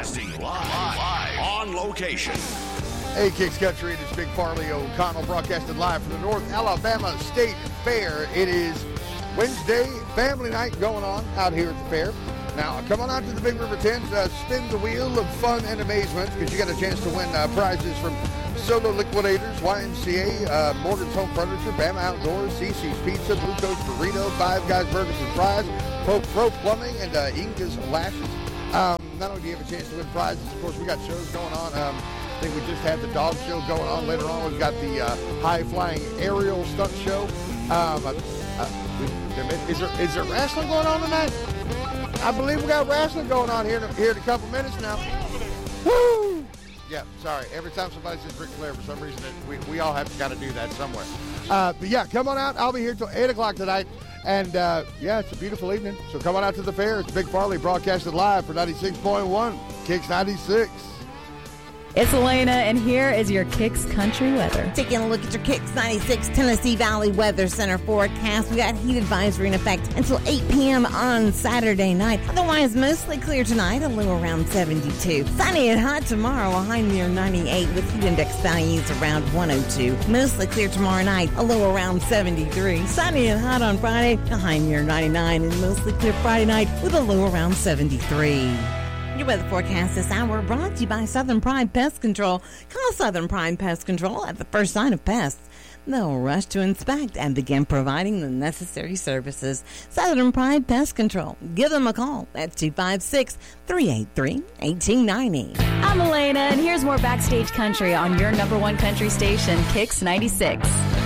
Broadcasting live on location. Hey, Kicks Country, it is Big Farley O'Connell broadcasting live from the North Alabama State Fair. It is Wednesday, family night going on out here at the fair. Now, come on out to the Big River Tent, spin the wheel of fun and amazement, because you got a chance to win prizes from Solo Liquidators, YMCA, Morgan's Home Furniture, Bama Outdoors, CC's Pizza, Blue Coast Burrito, Five Guys Burgers and Fries, Pope Pro Plumbing, and Inca's Lashes. Not only do you have a chance to win prizes, of course, we got shows going on. I think we just had the dog show going on. Later on, we've got the high-flying aerial stunt show. Is there wrestling going on tonight? I believe we got wrestling going on here in a couple minutes now. Woo! Yeah, sorry. Every time somebody says Ric Flair, for some reason, we all have to kind of do that somewhere. But yeah, come on out. I'll be here till 8 o'clock tonight. And yeah, it's a beautiful evening. So come on out to the fair. It's Big Farley broadcasted live for 96.1, Kicks 96. It's Elena, and here is your Kicks Country weather. Taking a look at your Kicks 96 Tennessee Valley Weather Center forecast. We got heat advisory in effect until 8 p.m. on Saturday night. Otherwise, mostly clear tonight, a low around 72. Sunny and hot tomorrow, a high near 98 with heat index values around 102. Mostly clear tomorrow night, a low around 73. Sunny and hot on Friday, a high near 99, and mostly clear Friday night with a low around 73. Your weather forecast this hour brought to you by Southern Pride Pest Control. Call Southern Pride Pest Control at the first sign of pests. They'll rush to inspect and begin providing the necessary services. Southern Pride Pest Control. Give them a call at 256-383-1890. I'm Elena, and here's more Backstage Country on your number one country station, Kicks 96.